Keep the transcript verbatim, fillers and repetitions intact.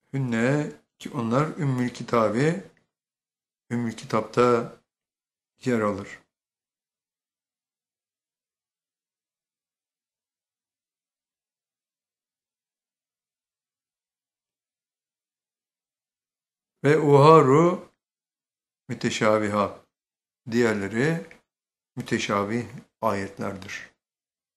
Hünne ki onlar Ümmül Kitabi, Ümmül Kitap'ta yer alır. Ve uharu müteşabihat. Diğerleri müteşabih ayetlerdir.